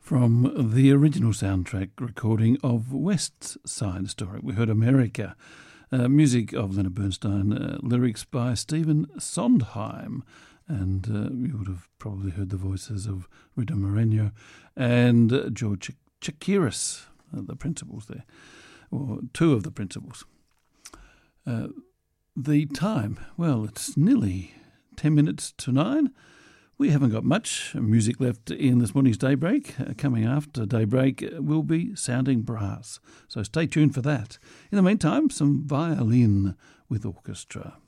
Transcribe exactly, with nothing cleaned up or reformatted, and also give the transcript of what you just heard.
From the original soundtrack recording of West Side Story, we heard America, uh, music of Leonard Bernstein, uh, lyrics by Stephen Sondheim, and uh, you would have probably heard the voices of Rita Moreno and uh, George Chakiris, uh, the principals there, or two of the principals. Uh, the time, well, it's nearly ten minutes to nine. We haven't got much music left in this morning's Daybreak. Uh, coming after Daybreak will be Sounding Brass, so stay tuned for that. In the meantime, some violin with orchestra.